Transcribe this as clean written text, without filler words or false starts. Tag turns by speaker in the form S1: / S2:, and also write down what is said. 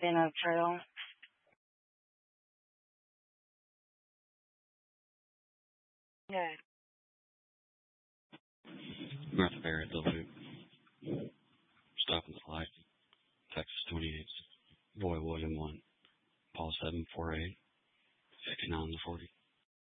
S1: Pin Oak Trail. Yeah.
S2: North Barrett, the loop. Stopping the light. Texas 28. Roy William 1. Paul 748. 59 to 40.